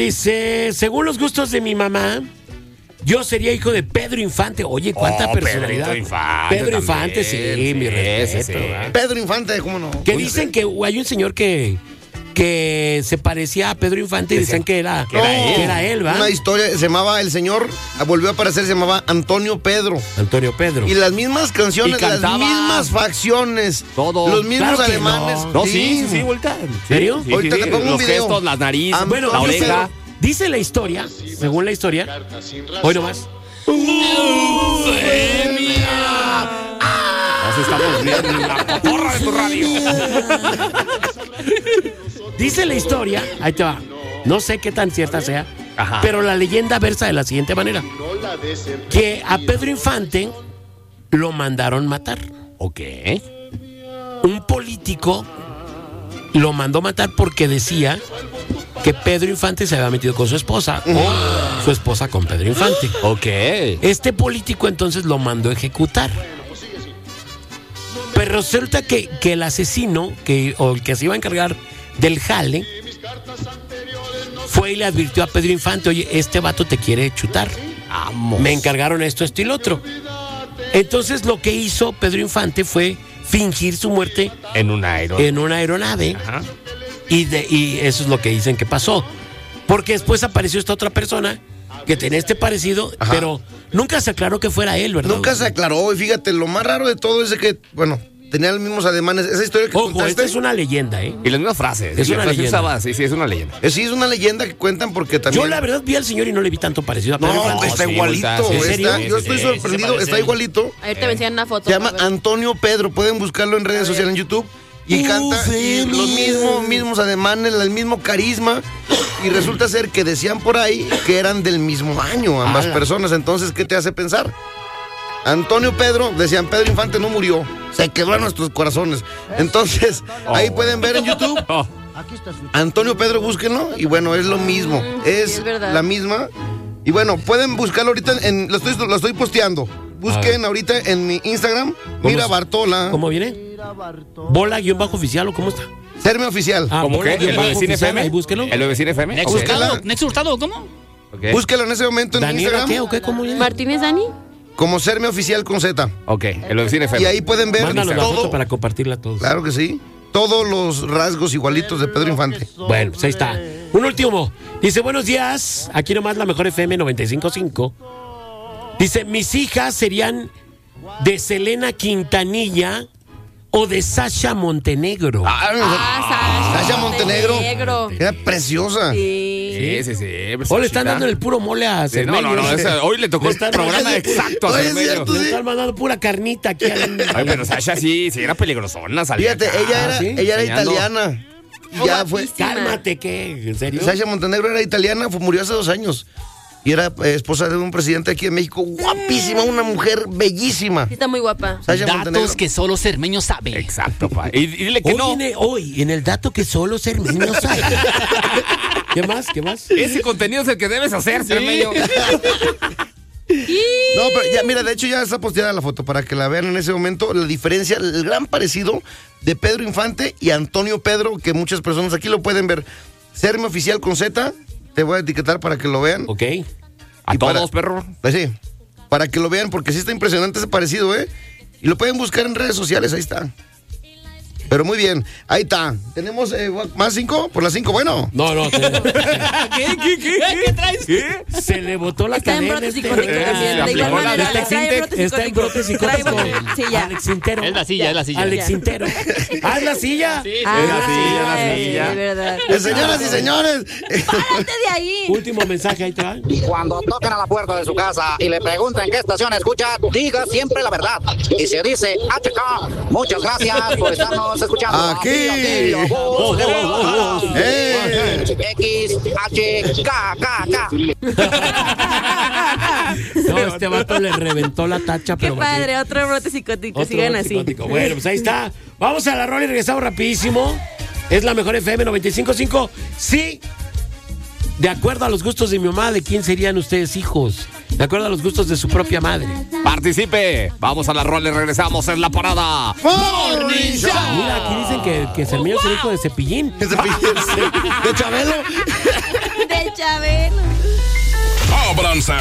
Dice, según los gustos de mi mamá, yo sería hijo de Pedro Infante. Oye, cuánta personalidad. Pedro Infante, sí, mi respeto. Sí. Pedro Infante, ¿cómo no? Que dicen que hay un señor que se parecía a Pedro Infante y decían que era él, ¿va? Una historia, se llamaba, el señor volvió a aparecer, se llamaba Antonio Pedro. Antonio Pedro. Y las mismas canciones, las mismas facciones, todo. los mismos Claro que alemanes. No, sí, Volta. ¿En serio? Sí, Ahorita te pongo un los video. gestos, las narices, Bueno, la oreja. dice la historia, según la historia, hoy nomás. Nos estamos viendo en la porra de tu radio. Dice la historia, ahí te va, no sé qué tan cierta sea, Ajá. pero la leyenda versa de la siguiente manera: que a Pedro Infante lo mandaron matar. Ok. Un político lo mandó matar porque decía que Pedro Infante se había metido con su esposa, o su esposa con Pedro Infante. Ok. Este político entonces lo mandó ejecutar. Pero resulta que el asesino, o el que se iba a encargar del jale, fue y le advirtió a Pedro Infante: oye, este vato te quiere chutar. Vamos. Me encargaron esto y lo otro. Entonces lo que hizo Pedro Infante fue fingir su muerte En una aeronave. Ajá. Y eso es lo que dicen que pasó. Porque después apareció esta otra persona que tenía este parecido, Ajá. pero nunca se aclaró que fuera él, ¿verdad? Nunca se aclaró, y fíjate, lo más raro de todo es de que, bueno, tenía los mismos ademanes. Esa historia que Ojo, contaste. esta es una leyenda, ¿eh? Y las mismas frases. Es La una frase leyenda. usaba, sí, es una leyenda. Sí, es una leyenda que cuentan porque también. Yo la verdad vi al señor y no le vi tanto parecido a Pedro No, Infante. está sí, igualito. Volta, ¿en serio? Yo estoy Sí, sorprendido, se parece. está igualito. Ahorita me enseñan una foto. Se llama para ver. Antonio Pedro, pueden buscarlo en redes sociales, en YouTube. Y canta y los mismos ademanes, el mismo carisma. Y resulta ser que decían por ahí que eran del mismo año ambas personas. Entonces, ¿qué te hace pensar? Antonio Pedro, decían, Pedro Infante no murió, se quedó en nuestros corazones. Entonces, ahí pueden ver en YouTube. Oh. Antonio Pedro, búsquenlo. Y bueno, es lo mismo. Es verdad. la misma. Y bueno, pueden buscarlo ahorita lo estoy posteando. Busquen ahorita en mi Instagram, Mira Bartola. ¿Cómo viene? Bola-oficial, ¿o cómo está? Serme oficial. ¿Cómo qué? ¿El Bebecín Bola-oficial, FM? ahí búsquelo. ¿El Bebecín FM? ¿Nexo Ok. Hurtado? ¿Nexo Hurtado? ¿Cómo? Ok. Búsquelo en ese momento en ¿Daniela Instagram. qué o qué? ¿Cómo viene? ¿Martínez Dani? Como Serme Oficial con Z. Ok, el Bebecín FM. Y ahí pueden ver Mándanos la foto todo. para compartirla a todos. Claro que sí. Todos los rasgos igualitos de Pedro Infante. Bueno, pues ahí está. Un último. Dice, buenos días. Aquí nomás la mejor FM 95.5. Dice, mis hijas serían de Selena Quintanilla o de Sasha Montenegro. Sasha Montenegro. Era preciosa. Sí. Sí. O le están dando el puro mole a Sí, no, Cermeño. hoy le tocó el programa exacto a Oye, es Cermeño. cierto, Le sí. están mandando pura carnita aquí. Ay, pero Sasha sí era peligrosona. Salía Fíjate, acá. ella era enseñando. italiana. Y ya fue. Cálmate, ¿qué? ¿En serio? Sasha Montenegro era italiana, murió hace 2 años. Y era esposa de un presidente aquí en México. Guapísima, una mujer bellísima. Sí, está muy guapa. Sasha Montenegro. Datos que solo Cermeño sabe. Exacto, pa. Y dile que no. Hoy, en el dato que solo Cermeño sabe. ¿Qué más? ¿Qué más? Ese contenido es el que debes hacer, Cermeño. No, pero ya, mira, de hecho ya está posteada la foto para que la vean en ese momento. La diferencia, el gran parecido de Pedro Infante y Antonio Pedro, que muchas personas aquí lo pueden ver. Serme Oficial con Z, te voy a etiquetar para que lo vean. Ok. A Y todos, perro. Pues sí, para que lo vean, porque sí está impresionante ese parecido, ¿eh? Y lo pueden buscar en redes sociales, ahí está. Pero muy bien, ahí está. ¿Tenemos más 5? ¿Por las 5? Bueno. No. ¿Qué traes? Se le botó la Está en cadena. brote psicótico también. De igual aplicó la manera, de está en brote Está en brote psicótico. Sí, ya. Alex Intero. Es la silla. Alex Intero. ¡Ah, es la silla! Sí, Ah, la sí, silla. de verdad. Señoras y señores. ¡Párate de ahí! Último mensaje, ahí te va. Cuando toquen a la puerta de su casa y le pregunten qué estación escucha, diga siempre la verdad. Y se dice HK, muchas gracias por estarnos escuchando. Aquí. X, H, K, K, K. No, este vato le reventó la tacha, Qué pero padre, otro brote psicótico. otro Sigan brote así. psicótico. Bueno, pues ahí está. Vamos a la rola y regresamos rapidísimo. Es la mejor FM 95.5. Sí. De acuerdo a los gustos de mi mamá, ¿de quién serían ustedes hijos? De acuerdo a los gustos de su propia madre. Participe. Vamos a la rola y regresamos en la parada. Morning Show. Mira, aquí dicen que Cermeño es el hijo de Cepillín. De Chabelo. De Chabelo. Ábranse